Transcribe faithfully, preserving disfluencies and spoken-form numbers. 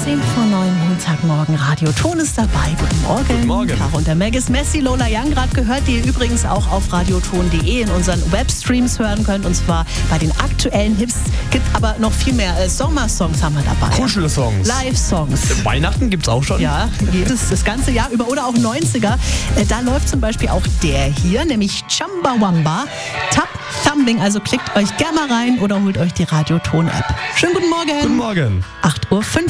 zehn vor neun, Montagmorgen, Radio Ton ist dabei. Guten Morgen. Guten Morgen. Caro und der Megis Messi, Lola Young gerade gehört, die ihr übrigens auch auf radioton punkt de in unseren Webstreams hören könnt. Und zwar bei den aktuellen Hits. Gibt aber noch viel mehr. Äh, Sommersongs haben wir dabei. Kuschelsongs. Live-Songs. Weihnachten gibt's auch schon. Ja, jedes, das ganze Jahr über oder auch neunziger. Äh, da läuft zum Beispiel auch der hier, nämlich Chumbawamba. Tap Thumbing. Also klickt euch gerne mal rein oder holt euch die Radioton-App. Schönen guten Morgen. Guten Morgen. acht Uhr fünf.